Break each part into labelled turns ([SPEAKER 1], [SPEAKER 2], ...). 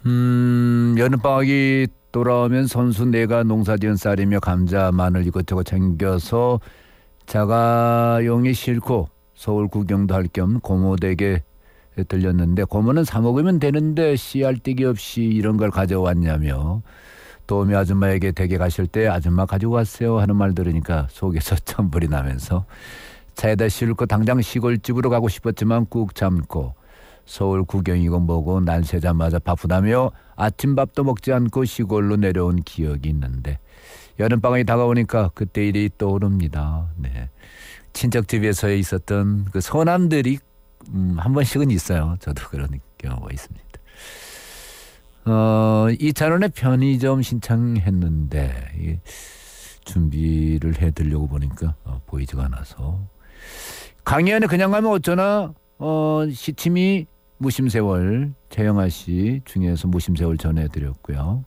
[SPEAKER 1] 여름방학이 돌아오면 선수 내가 농사지은 쌀이며 감자, 마늘 이것저것 챙겨서 자가용이 싫고 서울 구경도 할 겸 고모댁에 들렸는데 고모는 사 먹으면 되는데 씨알데기 없이 이런 걸 가져왔냐며 도우미 아줌마에게 댁에 가실 때 아줌마 가지고 왔어요 하는 말 들으니까 속에서 천불이 나면서 차에다 싣고 당장 시골집으로 가고 싶었지만 꾹 참고 서울 구경이고 뭐고 날 새자마자 바쁘다며 아침밥도 먹지 않고 시골로 내려온 기억이 있는데 여름방학이 다가오니까 그때 일이 떠오릅니다. 네. 친척집에서 있었던 그 소남들이 한 번씩은 있어요. 저도 그런 경우가 있습니다. 2차원의 편의점 신청했는데 준비를 해드리려고 보니까 보이지가 않아서 강의안에 그냥 가면 어쩌나 시침이 무심세월 최영아 씨 중에서 무심세월 전해드렸고요.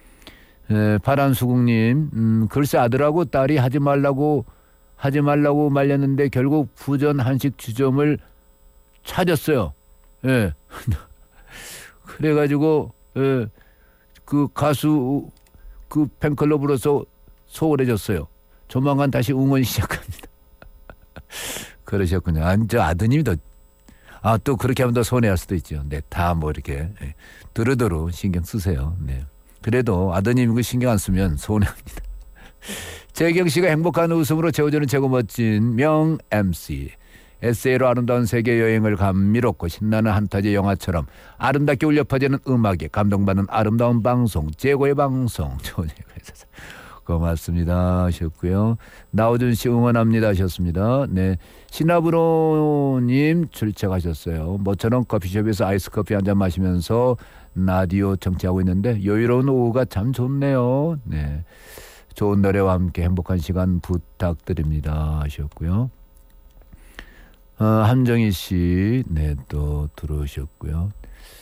[SPEAKER 1] 파란수국님 글쎄 아들하고 딸이 하지 말라고 말렸는데 결국 푸전 한식 주점을 찾았어요. 예. 그래가지고 그 가수 그 팬클럽으로서 소홀해졌어요. 조만간 다시 응원 시작합니다. 그러셨군요. 저 아드님이 또 그렇게 하면 더 손해할 수도 있죠. 네, 다 뭐 이렇게 두루두루 신경 쓰세요. 네. 그래도 아드님 그 신경 안 쓰면 손해합니다. 재경 씨가 행복한 웃음으로 채워주는 최고 멋진 명 MC. 에세이로 아름다운 세계 여행을 감미롭고 신나는 한타지 영화처럼 아름답게 울려 퍼지는 음악에 감동받는 아름다운 방송, 최고의 방송. 고맙습니다 하셨고요. 나오준 씨 응원합니다 하셨습니다. 네, 시나브로님 출첵하셨어요. 모처럼 커피숍에서 아이스 커피 한잔 마시면서 라디오 청취하고 있는데 여유로운 오후가 참 좋네요. 네, 좋은 노래와 함께 행복한 시간 부탁드립니다 하셨고요. 함정희 씨, 네, 또 들어오셨고요.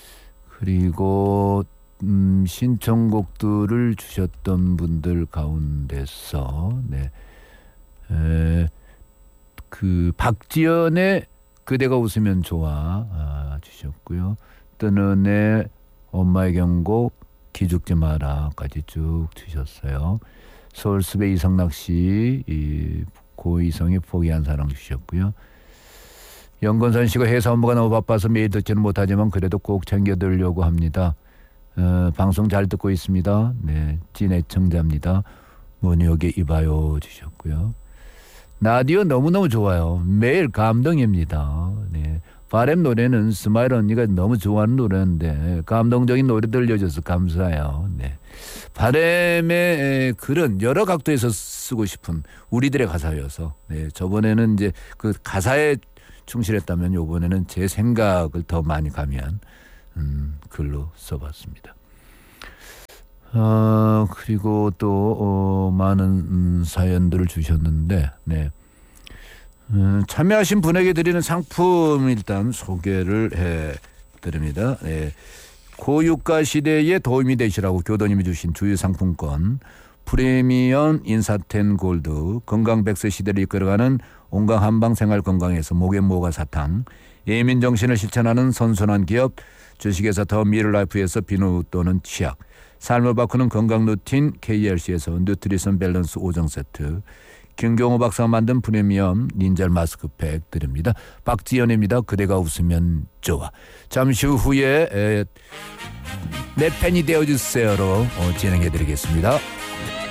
[SPEAKER 1] 그리고 신청곡들을 주셨던 분들 가운데서 그 박지연의 그대가 웃으면 좋아 주셨고요. 뜨는 애 엄마의 경고 기죽지 마라까지 쭉 주셨어요. 서울숲의 이성락 씨, 고이성이 포기한 사랑 주셨고요. 영건선 씨가 회사 업무가 너무 바빠서 매일 듣지는 못하지만 그래도 꼭 챙겨드리려고 합니다. 방송 잘 듣고 있습니다. 네, 찐 애청자입니다. 문혁의 이봐요 주셨고요. 라디오 너무너무 좋아요. 매일 감동입니다. 네, 바램 노래는 스마일 언니가 너무 좋아하는 노래인데 감동적인 노래 들려줘서 감사해요. 네, 바램의 글은 여러 각도에서 쓰고 싶은 우리들의 가사여서 저번에는 이제 그 가사에 충실했다면 이번에는 제 생각을 더 많이 가미한 글로 써봤습니다. 그리고 또 많은 사연들을 주셨는데 참여하신 분에게 드리는 상품 일단 소개를 해드립니다. 고유가 시대에 도움이 되시라고 교도님이 주신 주유상품권, 프리미엄 인사텐 골드, 건강100세 시대를 이끌어가는 온강 한방 생활 건강에서 목에 모가 사탕, 예민 정신을 실천하는 선선한 기업 주식회사 더 미르라이프에서 비누 또는 치약, 삶을 바꾸는 건강 루틴 KLC에서 뉴트리션 밸런스 5종 세트, 김경호 박사가 만든 프리미엄 닌자 마스크팩 드립니다. 박지연입니다. 그대가 웃으면 좋아. 잠시 후에 내 팬이 되어주세요로 진행해드리겠습니다.